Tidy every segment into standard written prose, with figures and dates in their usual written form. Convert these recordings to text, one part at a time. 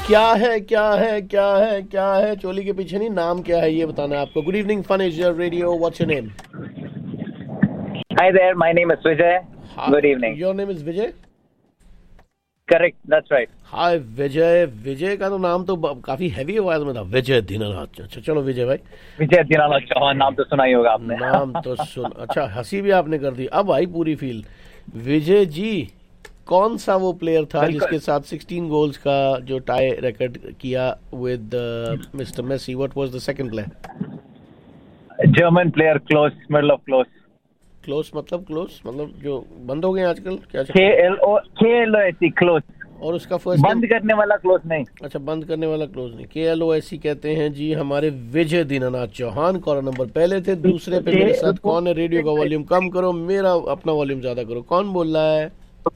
क्या है क्या है क्या है क्या है, चोली के पीछे नहीं, नाम क्या है ये बताना है आपको. Good evening fun is your radio. What's your name? Hi there, my name is Vijay. Good evening. Your name is Vijay. Correct, that's right. हाय विजय. विजय का तो नाम तो काफी हैवी आवाज में था, विजय दीनानाथ. अच्छा चलो विजय भाई. विजय दीनानाथ चौहान नाम तो सुना ही होगा आपने. नाम तो सुन. अच्छा हंसी भी आपने कर दी. अब आई पूरी फील. विजय जी, कौन सा वो प्लेयर था जिसके साथ 16 गोल्स का जो टाई रिकॉर्ड किया with mister Messi? What was the second player? German player, close, middle of close. Close मतलब जो बंद हो गए आजकल क्या? KLOS close. और उसका फर्स्ट बंद करने वाला क्लोज नहीं. अच्छा, बंद करने वाला क्लोज नहीं. KLOS कहते हैं जी हमारे विजय दीनानाथ चौहान. कॉलर नंबर पहले थे. दूसरे पे मेरे साथ कौन है? रेडियो का वॉल्यूम कम करो, मेरा अपना वॉल्यूम ज्यादा करो. कौन बोल रहा है?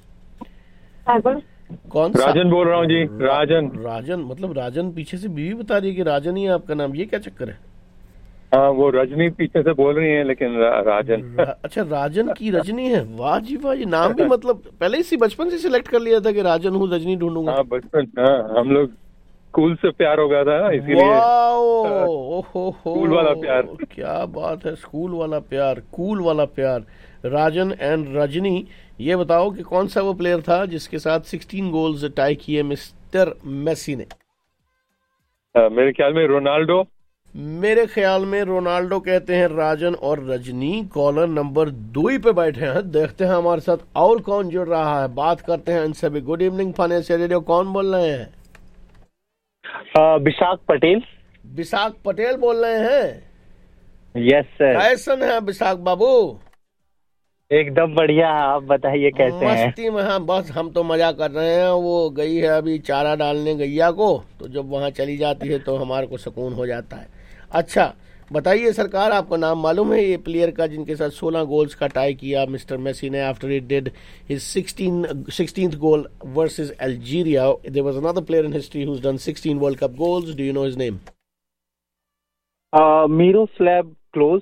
कौन सा? राजन बोल रहा हूँ जी. राजन मतलब राजन पीछे से बीवी बता रही है कि राजन ही है आपका नाम. ये क्या चक्कर है? हाँ, वो रजनी पीछे से बोल रही है, लेकिन राजन. अच्छा, राजन की रजनी है. वाह जी वाह. ये नाम भी मतलब पहले ही बचपन से सिलेक्ट कर लिया था कि राजन हूँ, रजनी ढूंढूंगा. हाँ बचपन. हाँ, हम लोग स्कूल से प्यार हो गया था इसीलिए. ओहो, स्कूल वाला प्यार. क्या बात है, स्कूल वाला प्यार, कूल वाला प्यार. राजन एंड रजनी. ये बताओ कि कौन सा वो प्लेयर था जिसके साथ 16 गोल्स टाई किए मिस्टर मेसी ने? मेरे ख्याल में रोनाल्डो. मेरे ख्याल में रोनाल्डो कहते हैं राजन और रजनी. कॉलर नंबर 2 पे बैठे हैं. देखते हैं हमारे साथ और कौन जुड़ रहा है. बात करते हैं इनसे भी. Good evening financial radio. कौन बोल रहे हैं? विशाख पटेल. विशाख पटेल बोल रहे हैं. Yes sir. कैसन है विशाख बाबू? एकदम बढ़िया. आप बताइए कैसे हैं? मस्ती में. हाँ बस हम तो मजा कर रहे हैं. वो गई है अभी चारा डालने गैया को, तो जब वहाँ चली जाती है तो हमारे को सुकून हो जाता है. अच्छा बताइए सरकार, आपको नाम मालूम है ये प्लेयर का जिनके साथ 16 गोल्स का टाई किया मिस्टर मेसी ने after he did his 16th goal versus Algeria? There was another player in history who has done 16 world cup goals. Do you know his name? Miroslav close.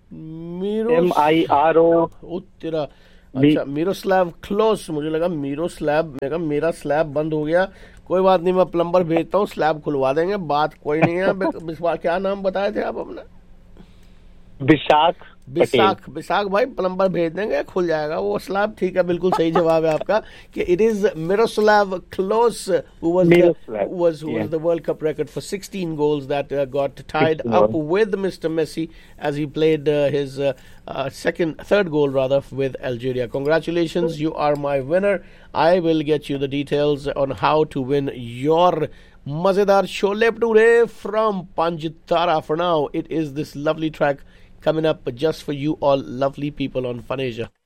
MIRO. तेरा. अच्छा, Miroslav close. मुझे लगा Miroslav. मेरा slab बंद हो गया. कोई बात नहीं, मैं प्लम्बर भेजता हूँ, स्लैब खुलवा देंगे. बात कोई नहीं है. क्या नाम बताए थे आप अपना? विशाख भाई, प्लम्बर भेज देंगे, खुल जाएगा वो स्लैब. ठीक है, बिल्कुल सही जवाब है आपका कि it is Miroslav close who was the World Cup record for 16 goals that got tied up with Mr. Messi as he played his third goal rather with Algeria. Congratulations, you are my winner. I will get you the details on how to win your Mazedar Chole Bhature from Panjtara. For now, it is this lovely track coming up just for you all lovely people on Fun Asia.